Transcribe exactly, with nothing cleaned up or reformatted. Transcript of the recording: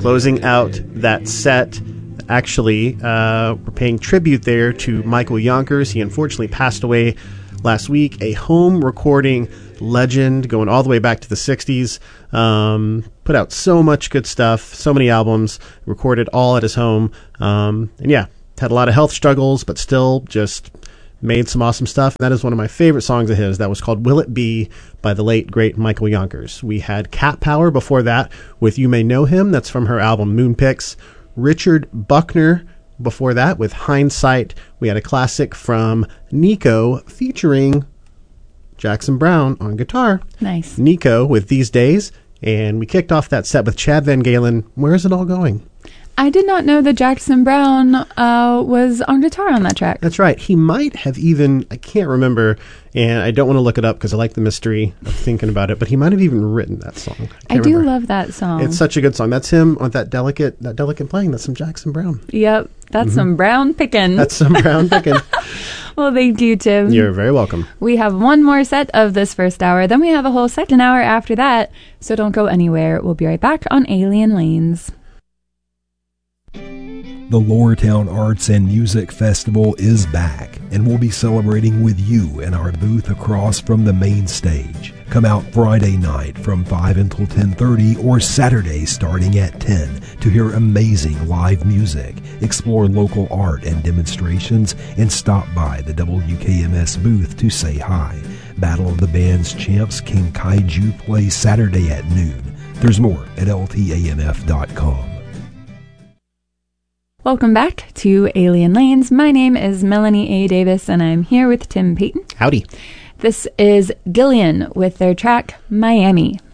Closing out that set, actually, uh, we're paying tribute there to Michael Yonkers. He unfortunately passed away last week, a home recording legend going all the way back to the sixties. Um, put out so much good stuff, so many albums, recorded all at his home. Um, and yeah, had a lot of health struggles, but still just made some awesome stuff. That is one of my favorite songs of his. That was called Will It Be by the late, great Michael Yonkers. We had Cat Power before that with You May Know Him. That's from her album Moonpix. Richard Buckner before that with Hindsight. We had a classic from Nico featuring Jackson Browne on guitar. Nice. Nico with These Days. And we kicked off that set with Chad Van Galen. Where's it all going? I did not know that Jackson Browne uh, was on guitar on that track. That's right. He might have even, I can't remember, and I don't want to look it up because I like the mystery of thinking about it, but he might have even written that song. I, I do remember. love that song. It's such a good song. That's him on that delicate that delicate playing. That's some Jackson Browne. Yep. That's Mm-hmm. some brown picking. That's some brown picking. Well, thank you, Tim. You're very welcome. We have one more set of this first hour. Then we have a whole second hour after that. So don't go anywhere. We'll be right back on Alien Lanes. The Lowertown Arts and Music Festival is back, and we'll be celebrating with you in our booth across from the main stage. Come out Friday night from five until ten thirty or Saturday starting at ten to hear amazing live music, explore local art and demonstrations, and stop by the W K M S booth to say hi. Battle of the Bands champs King Kaiju plays Saturday at noon. There's more at L T A M F dot com. Welcome back to Alien Lanes. My name is Melanie A. Davis, and I'm here with Tim Payton. Howdy. This is Gillian with their track, Miami.